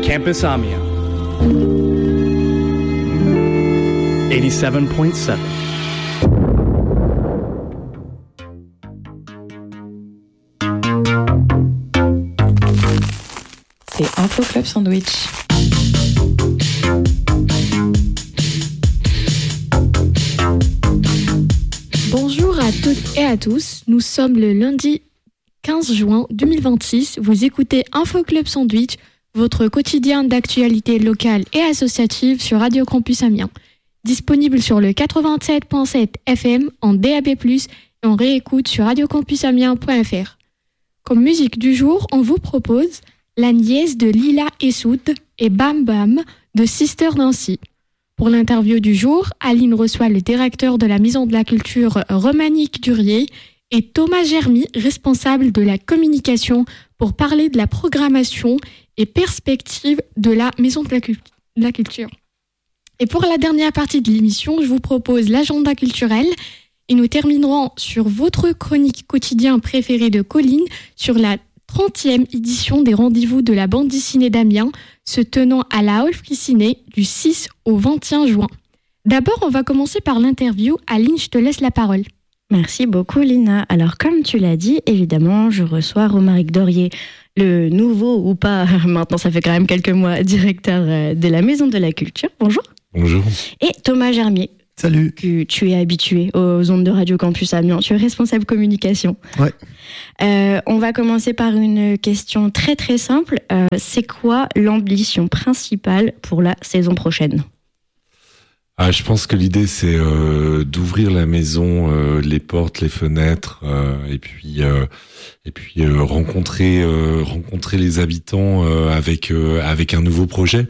Campus Amiens 87.7. C'est Info Club Sandwich. Bonjour à toutes et à tous, nous sommes le lundi 15 juin 2026, vous écoutez Info Club Sandwich, votre quotidien d'actualité locale et associative sur Radio Campus Amiens. Disponible sur le 87.7 FM en DAB+, et on réécoute sur radiocampusamiens.fr. Comme musique du jour, on vous propose La nièce de Lila Essoud et Bam Bam de Sister Nancy. Pour l'interview du jour, Aline reçoit le directeur de la Maison de la Culture Romanique Durier et Thomas Germy, responsable de la communication, pour parler de la programmation et perspectives de la Maison de la Culture. Et pour la dernière partie de l'émission, je vous propose l'agenda culturel et nous terminerons sur votre chronique quotidien préférée de Colline sur la 30e édition des rendez-vous de la bande dessinée d'Amiens, se tenant à la Hall Frisinet du 6 au 21 juin. D'abord, on va commencer par l'interview. Aline, je te laisse la parole. Merci beaucoup Lina. Alors comme tu l'as dit, évidemment, je reçois Romaric Dorier, le nouveau ou pas, maintenant ça fait quand même quelques mois, directeur de la Maison de la Culture. Bonjour. Bonjour. Et Thomas Germier. Salut. Que tu es habitué aux ondes de Radio Campus Amiens. Tu es responsable communication. Ouais. On va commencer par une question très très simple. C'est quoi l'ambition principale pour la saison prochaine ? Je pense que l'idée c'est d'ouvrir la maison, les portes, les fenêtres, et puis rencontrer les habitants avec un nouveau projet.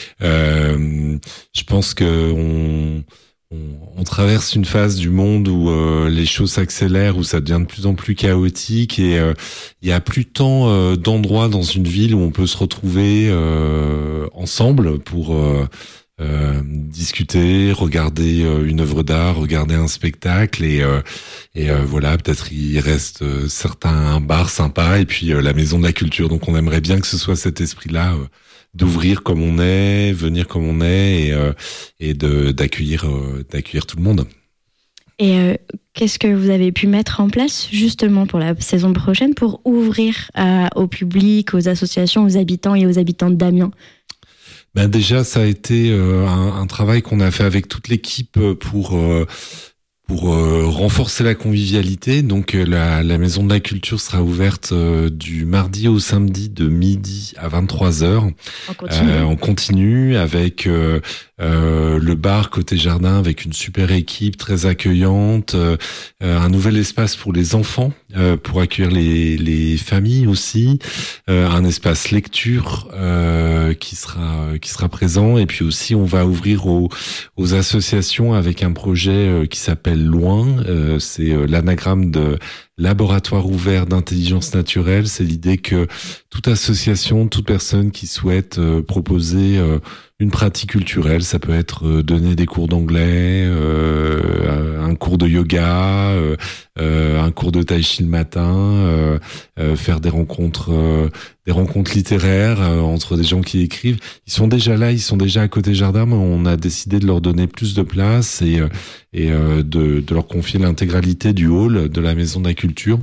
Je pense que on traverse une phase du monde où les choses s'accélèrent, où ça devient de plus en plus chaotique, et il y a plus tant d'endroits dans une ville où on peut se retrouver ensemble pour discuter, regarder une œuvre d'art, regarder un spectacle, et voilà, peut-être il reste certains bars sympas et puis la Maison de la Culture. Donc on aimerait bien que ce soit cet esprit-là, d'ouvrir comme on est, venir comme on est, et d'accueillir tout le monde. Et qu'est-ce que vous avez pu mettre en place justement pour la saison prochaine pour ouvrir au public, aux associations, aux habitants et aux habitantes d'Amiens ? Ben déjà, ça a été un travail qu'on a fait avec toute l'équipe pour renforcer la convivialité. Donc la Maison de la Culture sera ouverte du mardi au samedi de midi à 23h. En continu avec le bar côté jardin avec une super équipe très accueillante, un nouvel espace pour les enfants, pour accueillir les familles aussi, un espace lecture qui sera présent, et puis aussi on va ouvrir aux associations avec un projet qui s'appelle Loin, c'est l'anagramme de laboratoire ouvert d'intelligence naturelle. C'est l'idée que toute association, toute personne qui souhaite proposer une pratique culturelle, ça peut être donner des cours d'anglais, un cours de yoga, un cours de tai chi le matin, faire des rencontres littéraires entre des gens qui écrivent. Ils sont déjà là, ils sont déjà à côté jardin, mais on a décidé de leur donner plus de place et de leur confier l'intégralité du hall de la Maison de la Culture.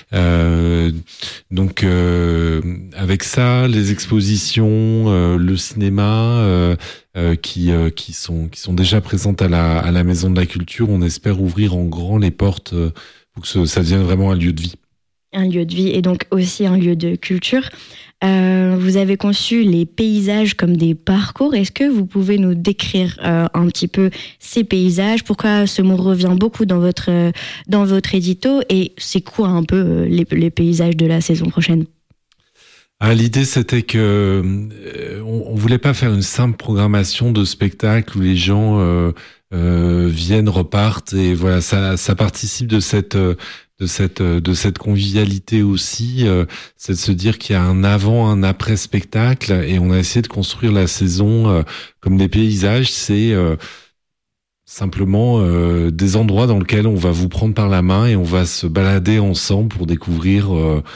Donc avec ça, les expositions, le cinéma qui sont déjà présentes à la Maison de la Culture, on espère ouvrir en grand les portes pour que ça devienne vraiment un lieu de vie. Un lieu de vie et donc aussi un lieu de culture. Vous avez conçu les paysages comme des parcours. Est-ce que vous pouvez nous décrire un petit peu ces paysages ? Pourquoi ce mot revient beaucoup dans votre édito ? Et c'est quoi un peu les paysages de la saison prochaine ? L'idée, c'était que on voulait pas faire une simple programmation de spectacle où les gens viennent, repartent, et voilà, ça participe de cette convivialité aussi, c'est de se dire qu'il y a un avant, un après spectacle, et on a essayé de construire la saison comme des paysages. C'est simplement des endroits dans lesquels on va vous prendre par la main et on va se balader ensemble pour découvrir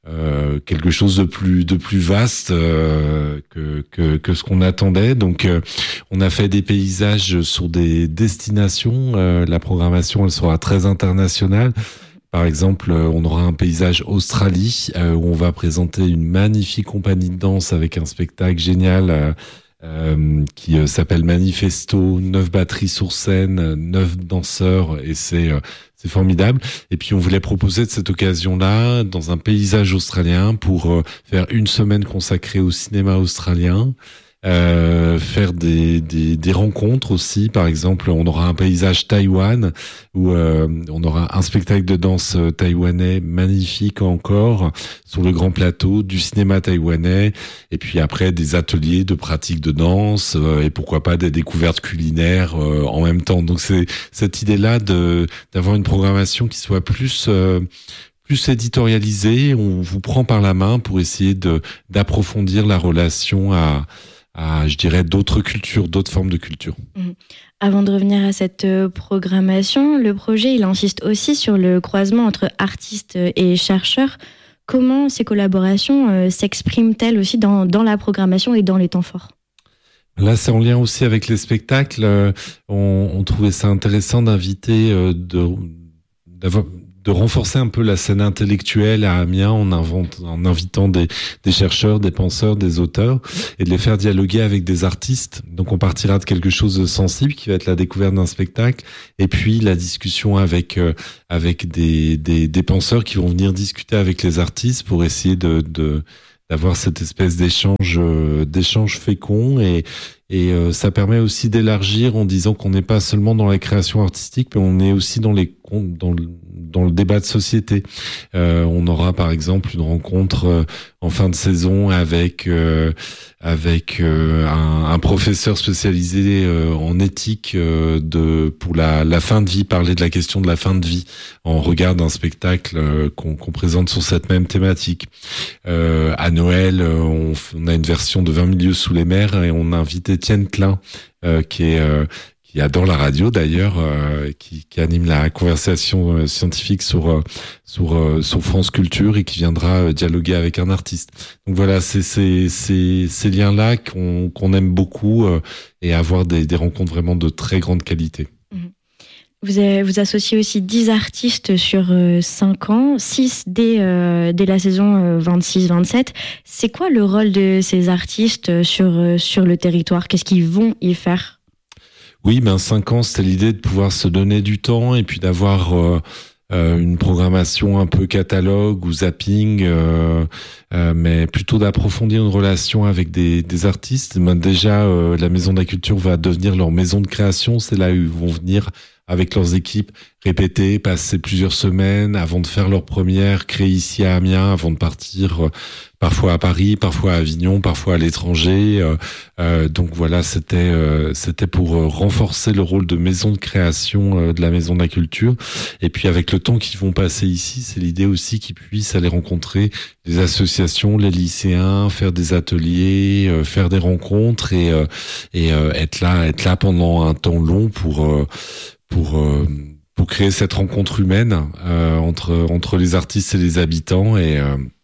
quelque chose de plus vaste que ce qu'on attendait. Donc on a fait des paysages sur des destinations. La programmation elle sera très internationale. Par exemple, on aura un paysage Australie où on va présenter une magnifique compagnie de danse avec un spectacle génial qui s'appelle Manifesto, 9 batteries sur scène, 9 danseurs et c'est formidable. Et puis on voulait proposer de cette occasion-là dans un paysage australien pour faire une semaine consacrée au cinéma australien. Faire des rencontres aussi. Par exemple, on aura un paysage Taïwan où on aura un spectacle de danse taïwanais magnifique encore sur le grand plateau du cinéma taïwanais et puis après des ateliers de pratique de danse et pourquoi pas des découvertes culinaires en même temps. Donc c'est cette idée-là d'avoir une programmation qui soit plus éditorialisée. On vous prend par la main pour essayer d'approfondir la relation à je dirais, d'autres cultures, d'autres formes de culture. Avant de revenir à cette programmation, le projet, il insiste aussi sur le croisement entre artistes et chercheurs. Comment ces collaborations s'expriment-elles aussi dans la programmation et dans les temps forts ? Là, c'est en lien aussi avec les spectacles. On trouvait ça intéressant d'inviter, de renforcer un peu la scène intellectuelle à Amiens en invitant des chercheurs, des penseurs, des auteurs et de les faire dialoguer avec des artistes. Donc on partira de quelque chose de sensible qui va être la découverte d'un spectacle et puis la discussion avec des penseurs qui vont venir discuter avec les artistes pour essayer d'avoir cette espèce d'échange fécond et ça permet aussi d'élargir en disant qu'on n'est pas seulement dans la création artistique, mais on est aussi dans le débat de société. On aura par exemple une rencontre en fin de saison avec un professeur spécialisé en éthique pour la fin de vie, parler de la question de la fin de vie en regard d'un spectacle qu'on présente sur cette même thématique. À Noël, on a une version de 20 milieux sous les mers et on a invité Étienne Klein qui adore la radio d'ailleurs, qui anime la conversation scientifique sur France Culture et qui viendra dialoguer avec un artiste. Donc voilà, c'est ces liens-là qu'on aime beaucoup et avoir des rencontres vraiment de très grande qualité. Vous associez aussi 10 artistes sur 5 ans, 6 dès la saison 26-27. C'est quoi le rôle de ces artistes sur le territoire ? Qu'est-ce qu'ils vont y faire ? Oui, 5 ans, c'était l'idée de pouvoir se donner du temps et puis d'avoir une programmation un peu catalogue ou zapping, mais plutôt d'approfondir une relation avec des artistes. Déjà, la Maison de la Culture va devenir leur maison de création. C'est là où ils vont venir avec leurs équipes, répéter, passer plusieurs semaines avant de faire leur première, créer ici à Amiens, avant de partir parfois à Paris, parfois à Avignon, parfois à l'étranger. Donc voilà, c'était pour renforcer le rôle de maison de création de la Maison de la Culture. Et puis avec le temps qu'ils vont passer ici, c'est l'idée aussi qu'ils puissent aller rencontrer les associations, les lycéens, faire des ateliers, faire des rencontres et être là pendant un temps long pour créer cette rencontre humaine entre les artistes et les habitants et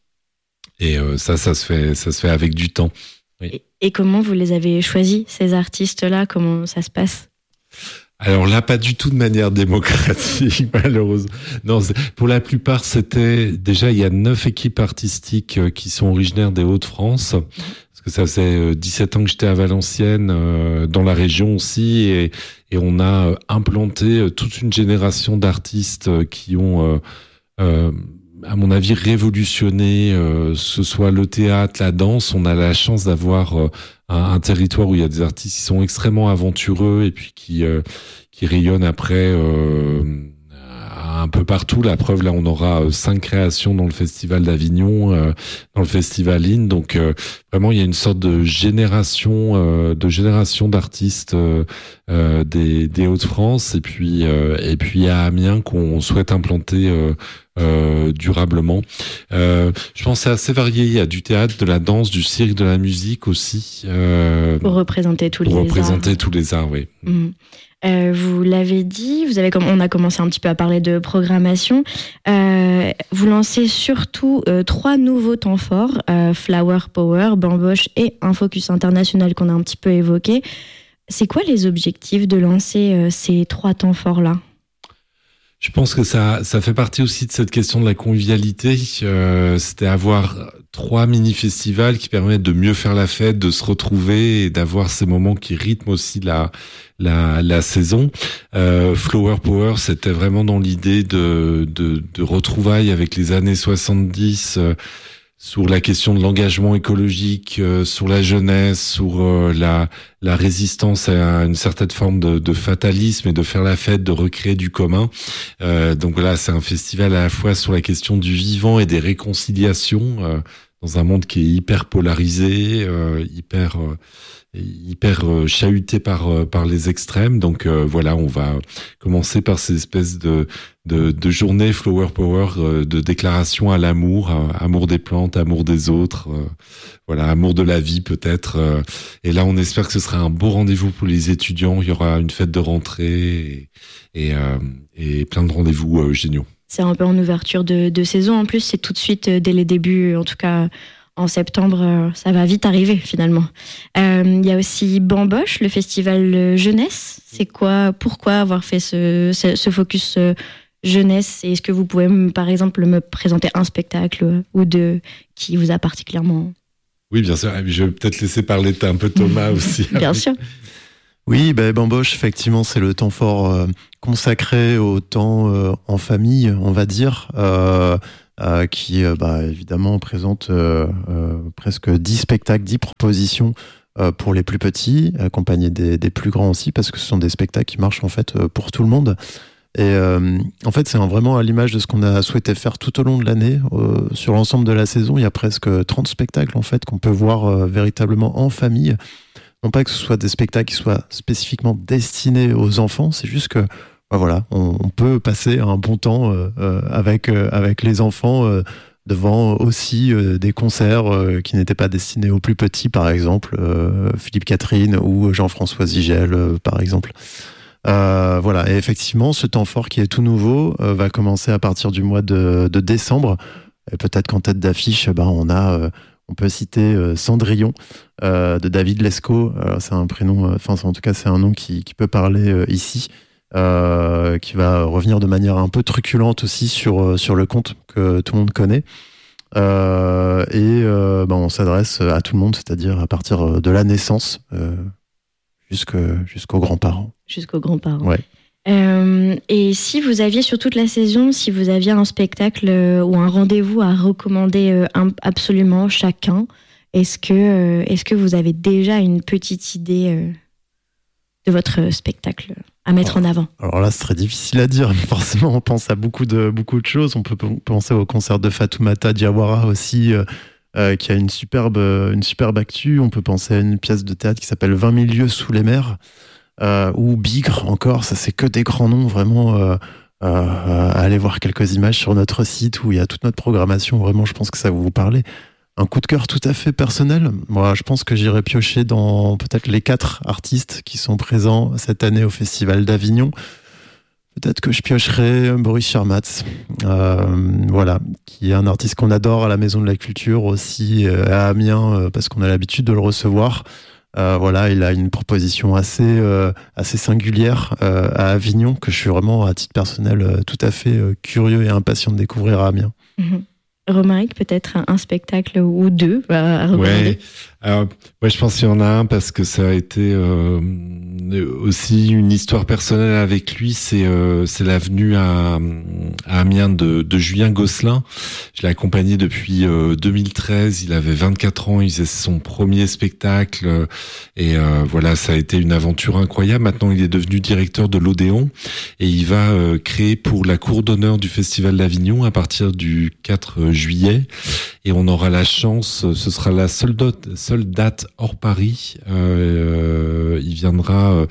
ça se fait avec du temps. Oui. Et comment vous les avez choisis, ces artistes-là ? Comment ça se passe ? Alors là, pas du tout de manière démocratique, malheureusement. Non, pour la plupart, c'était déjà, il y a 9 équipes artistiques qui sont originaires des Hauts-de-France. Parce que ça faisait 17 ans que j'étais à Valenciennes, dans la région aussi, et on a implanté toute une génération d'artistes qui ont, à mon avis, révolutionné, ce soit le théâtre, la danse. On a la chance d'avoir un territoire où il y a des artistes qui sont extrêmement aventureux et puis qui rayonnent après un peu partout. La preuve, là, on aura 5 créations dans le Festival d'Avignon, dans le Festival IN. Donc, vraiment, il y a une sorte de génération d'artistes des Hauts-de-France et puis à Amiens qu'on souhaite implanter durablement. Je pense que c'est assez varié. Il y a du théâtre, de la danse, du cirque, de la musique aussi. Pour représenter tous les arts. Tous les arts, oui. Vous l'avez dit, on a commencé un petit peu à parler de programmation. Vous lancez surtout 3 nouveaux temps forts, Flower Power, Bamboche et un focus international qu'on a un petit peu évoqué. C'est quoi les objectifs de lancer ces 3 temps forts-là ? Je pense que ça fait partie aussi de cette question de la convivialité. C'était avoir 3 mini-festivals qui permettent de mieux faire la fête, de se retrouver et d'avoir ces moments qui rythment aussi la saison. Flower Power, c'était vraiment dans l'idée de retrouvailles avec les années 70, sur la question de l'engagement écologique, sur la jeunesse, sur la résistance à une certaine forme de fatalisme et de faire la fête, de recréer du commun. Donc voilà, c'est un festival à la fois sur la question du vivant et des réconciliations dans un monde qui est hyper polarisé, hyper chahuté par les extrêmes. Donc voilà, on va commencer par ces espèces de journées Flower Power, de déclaration à l'amour, amour des plantes, amour des autres, voilà, amour de la vie peut-être. Et là, on espère que ce sera un beau rendez-vous pour les étudiants. Il y aura une fête de rentrée et plein de rendez-vous géniaux. C'est un peu en ouverture de saison. En plus, c'est tout de suite dès les débuts, en tout cas en septembre, ça va vite arriver finalement. Il y a aussi Bamboche, le festival jeunesse. Pourquoi avoir fait ce focus jeunesse? Et est-ce que vous pouvez par exemple me présenter un spectacle ou deux qui vous a particulièrement... Oui, bien sûr. Je vais peut-être laisser parler un peu Thomas aussi. Bien sûr. Oui, Bamboche, effectivement, c'est le temps fort consacré au temps en famille, on va dire, qui évidemment présente presque 10 spectacles, 10 propositions pour les plus petits, accompagnés des plus grands aussi, parce que ce sont des spectacles qui marchent en fait pour tout le monde. Et en fait, c'est vraiment à l'image de ce qu'on a souhaité faire tout au long de l'année. Sur l'ensemble de la saison, il y a presque 30 spectacles en fait qu'on peut voir véritablement en famille. Non pas que ce soit des spectacles qui soient spécifiquement destinés aux enfants, c'est juste que voilà, on peut passer un bon temps avec les enfants devant aussi des concerts qui n'étaient pas destinés aux plus petits, par exemple Philippe Catherine ou Jean-François Zigel, par exemple. Voilà, et effectivement, ce temps fort qui est tout nouveau va commencer à partir du mois de décembre. Et peut-être qu'en tête d'affiche, on peut citer Cendrillon de David Lescaut. C'est un prénom, en tout cas, c'est un nom qui peut parler ici, qui va revenir de manière un peu truculente aussi sur le conte que tout le monde connaît. On s'adresse à tout le monde, c'est-à-dire à partir de la naissance jusqu'aux grands-parents. Jusqu'aux grands-parents. Ouais. Et si vous aviez sur toute la saison, si vous aviez un spectacle ou un rendez-vous à recommander absolument chacun, est-ce que vous avez déjà une petite idée de votre spectacle à mettre en avant? Alors là, c'est très difficile à dire. Forcément, on pense à beaucoup de choses. On peut penser au concert de Fatoumata Diawara aussi, qui a une superbe actu. On peut penser à une pièce de théâtre qui s'appelle 20 000 lieues sous les mers. Ou Bigre encore, ça c'est que des grands noms vraiment. Allez voir quelques images sur notre site où il y a toute notre programmation, vraiment je pense que ça va vous parler. Un coup de cœur tout à fait personnel, moi je pense que j'irai piocher dans peut-être les 4 artistes qui sont présents cette année au Festival d'Avignon. Peut-être que je piocherai Boris Charmatz, voilà, qui est un artiste qu'on adore à la Maison de la Culture aussi, à Amiens, parce qu'on a l'habitude de le recevoir. Voilà, il a une proposition assez singulière à Avignon que je suis vraiment à titre personnel tout à fait curieux et impatient de découvrir à Amiens. Romaric, peut-être un spectacle ou 2 à recommander. Ouais, je pense qu'il y en a un parce que ça a été aussi une histoire personnelle avec lui. C'est la venue à Amiens de Julien Gosselin. Je l'ai accompagné depuis 2013. Il avait 24 ans. Il faisait son premier spectacle et voilà, ça a été une aventure incroyable. Maintenant, il est devenu directeur de l'Odéon et il va créer pour la cour d'honneur du Festival d'Avignon à partir du 4 juillet. Et on aura la chance, ce sera la seule date hors Paris. Il viendra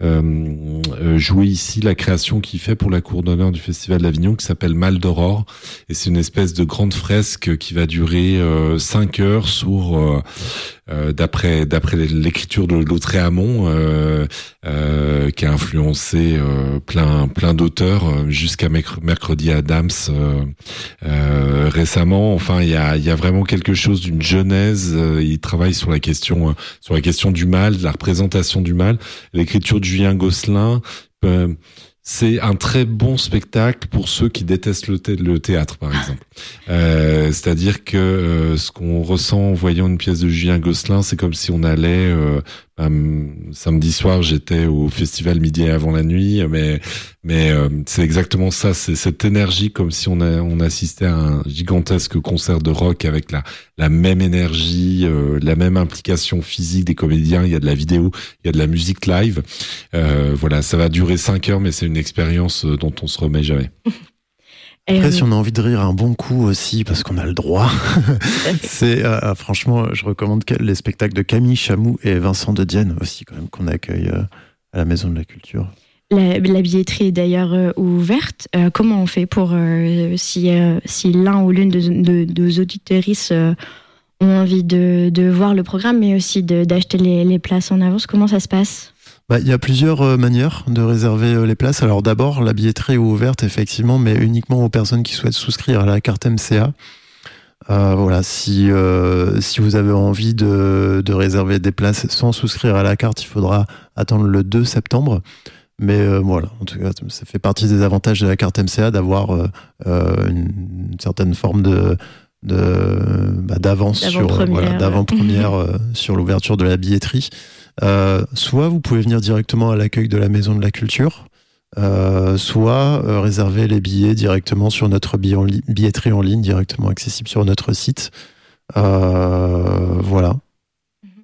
jouer ici la création qu'il fait pour la cour d'honneur du Festival d'Avignon qui s'appelle Mal d'Aurore. Et c'est une espèce de grande fresque qui va durer 5 heures sur d'après l'écriture de Lautréamont, qui a influencé plein d'auteurs jusqu'à Mercredi Adams récemment. Enfin, il y a vraiment quelque chose d'une genèse. Il travaille sur la question du mal, de la représentation du mal. L'écriture de Julien Gosselin, c'est un très bon spectacle pour ceux qui détestent le théâtre, par exemple. C'est-à-dire que ce qu'on ressent en voyant une pièce de Julien Gosselin, c'est comme si on allait... samedi soir, j'étais au festival Midi avant la nuit, mais c'est exactement ça. C'est cette énergie, comme si on assistait à un gigantesque concert de rock avec la même énergie, la même implication physique des comédiens. Il y a de la vidéo, il y a de la musique live. Voilà, ça va durer 5 heures, mais c'est une expérience dont on se remet jamais. Après, si on a envie de rire un bon coup aussi, parce qu'on a le droit, c'est franchement, je recommande les spectacles de Camille Chamou et Vincent de Dienne aussi, quand même, qu'on accueille à la Maison de la Culture. La billetterie est d'ailleurs ouverte. Comment on fait pour si l'un ou l'une de nos auditeuristes ont envie de voir le programme, mais aussi d'acheter les places en avance, comment ça se passe ? Il y a plusieurs manières de réserver les places. Alors d'abord, la billetterie est ouverte, effectivement, mais uniquement aux personnes qui souhaitent souscrire à la carte MCA. Voilà, si vous avez envie de réserver des places sans souscrire à la carte, il faudra attendre le 2 septembre. Mais voilà, en tout cas, ça fait partie des avantages de la carte MCA d'avoir une certaine forme d'avance d'avant-première sur l'ouverture de la billetterie. Soit vous pouvez venir directement à l'accueil de la Maison de la Culture, soit réserver les billets directement sur notre billetterie en ligne, directement accessible sur notre site. Voilà.